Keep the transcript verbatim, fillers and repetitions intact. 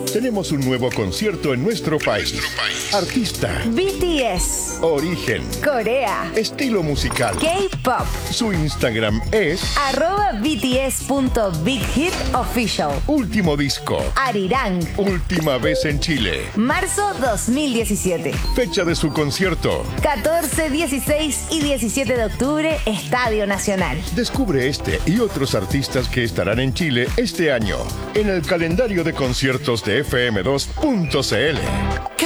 Tenemos un nuevo concierto en nuestro país. Artista. B T S. Origen. Corea. Estilo musical. K-pop. Su Instagram es arroba bts.bighitofficial. Último disco. Arirang. Última vez en Chile. Marzo dos mil diecisiete. Fecha de su concierto. catorce, dieciséis y diecisiete de octubre, Estadio Nacional. Descubre este y otros artistas que estarán en Chile este año en el calendario de conciertos de F M dos punto C L.